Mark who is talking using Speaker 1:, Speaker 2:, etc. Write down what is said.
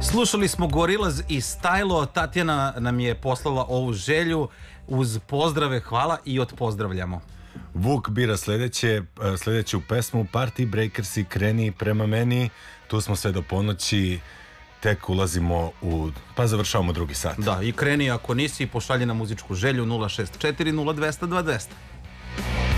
Speaker 1: Slušali smo Gorillaz i Stylo. Tatjana nam je poslala ovu želju uz pozdrave, hvala i odpozdravljamo.
Speaker 2: Vuk bira sledeću pesmu Party Breakersi, Kreni prema meni. Tu smo sve do ponoći, tek ulazimo pa završavamo drugi sat.
Speaker 1: Da, i kreni ako nisi, pošalji na muzičku želju 064 0200 2200.